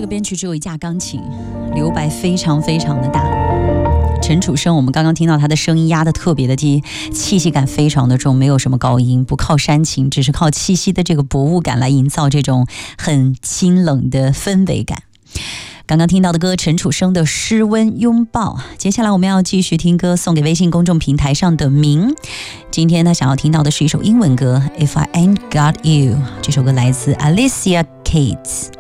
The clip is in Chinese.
编曲只有一架钢琴，留白非常非常的大。陈楚生，我们刚刚听到他的声音压得特别的低，气息感非常的重，没有什么高音，不靠煽情，只是靠气息的这个薄雾感来营造这种很清冷的氛围感。刚刚听到的歌，陈楚生的《失温拥抱》。接下来我们要继续听歌，送给微信公众平台上的明。今天他想要听到的是一首英文歌《If I Ain't Got You》，这首歌来自 Alicia Keys。